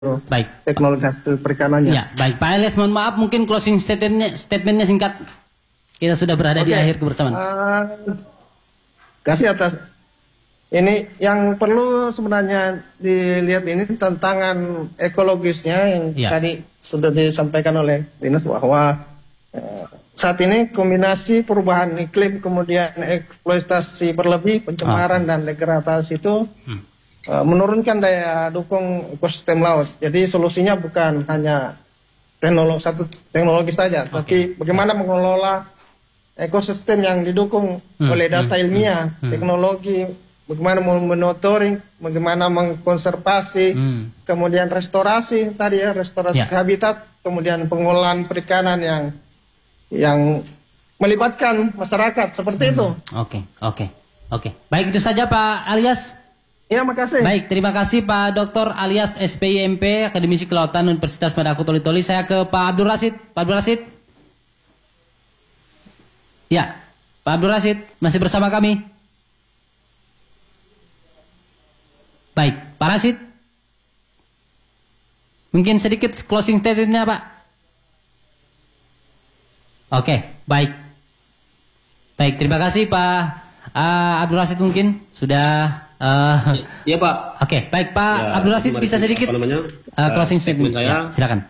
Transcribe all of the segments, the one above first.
Baik. teknologi hasil perikanannya. Ya, baik. Pak Elias, mohon maaf mungkin closing statementnya singkat. Kita sudah berada di akhir kebersamaan. Kasih atas ini yang perlu sebenarnya dilihat ini tantangan ekologisnya yang tadi sudah disampaikan oleh Dinas bahwa saat ini kombinasi perubahan iklim kemudian eksploitasi berlebih, pencemaran dan degradasi itu menurunkan daya dukung ekosistem laut. Jadi solusinya bukan hanya teknologi saja, tapi bagaimana mengelola ekosistem yang didukung oleh data ilmiah, teknologi, bagaimana monitoring, bagaimana mengkonservasi, kemudian restorasi tadi restorasi habitat, kemudian pengolahan perikanan yang melibatkan masyarakat seperti itu. Oke. Baik, itu saja Pak Elias. Ya, makasih. Baik, terima kasih Pak Dr. Alias SPIMP, Akademisi Kelautan Universitas Madaku Toli-Toli. Saya ke Pak Abdul Rasid. Pak Abdul Rasid. Ya, Pak Abdul Rasid masih bersama kami. Baik, Pak Rasid. Mungkin sedikit closing statement-nya, Pak. Oke, baik. Baik, terima kasih Pak Abdul Rasid mungkin sudah Iya Pak. Oke, baik Pak Abdul Rasid bisa sedikit closing statement saya. Ya, silakan.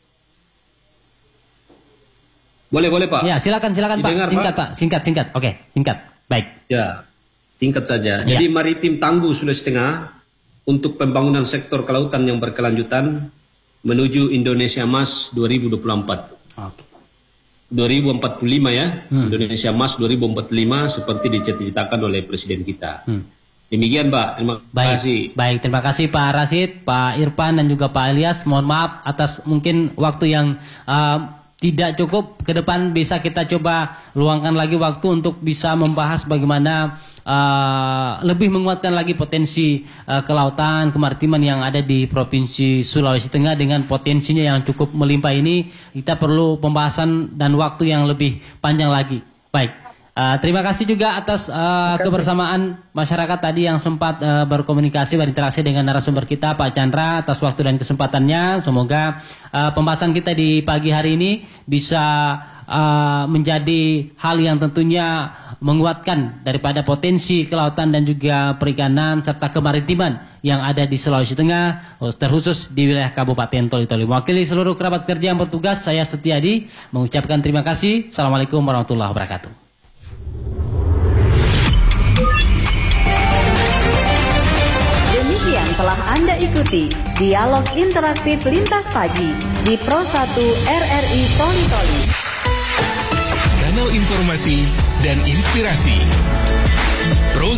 Boleh Pak. Ya, silakan Pak. Singkat Pak. Singkat. Oke, singkat. Baik. Ya, singkat saja. Jadi maritim Tangguh Sulawesi Tengah untuk pembangunan sektor kelautan yang berkelanjutan menuju Indonesia Emas 2024. Oke. 2045 ya. Indonesia Emas 2045 seperti diceritakan oleh Presiden kita. Demikian Pak, terima kasih. Baik, terima kasih Pak Rasid, Pak Irfan dan juga Pak Elias. Mohon maaf atas mungkin waktu yang tidak cukup. Ke depan bisa kita coba luangkan lagi waktu untuk bisa membahas bagaimana lebih menguatkan lagi potensi kelautan, kemaritiman yang ada di Provinsi Sulawesi Tengah dengan potensinya yang cukup melimpah ini. Kita perlu pembahasan dan waktu yang lebih panjang lagi. Baik. Terima kasih juga atas kebersamaan masyarakat tadi yang sempat berkomunikasi, berinteraksi dengan narasumber kita Pak Chandra atas waktu dan kesempatannya. Semoga pembahasan kita di pagi hari ini bisa menjadi hal yang tentunya menguatkan daripada potensi kelautan dan juga perikanan serta kemaritiman yang ada di Sulawesi Tengah, terkhusus di wilayah Kabupaten Toli-Toli. Mewakili seluruh kerabat kerja yang bertugas, saya Setiadi mengucapkan terima kasih. Assalamualaikum warahmatullahi wabarakatuh. Telah Anda ikuti dialog interaktif lintas pagi di Pro 1 RRI Toli-Toli. Kanal informasi dan inspirasi Pro